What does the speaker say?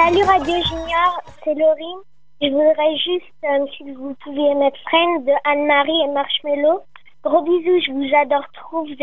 Salut Radio Junior, c'est Laurie. Je voudrais juste, si vous pouviez mettre Friends de Anne-Marie et Marshmello. Gros bisous, je vous adore trop, vous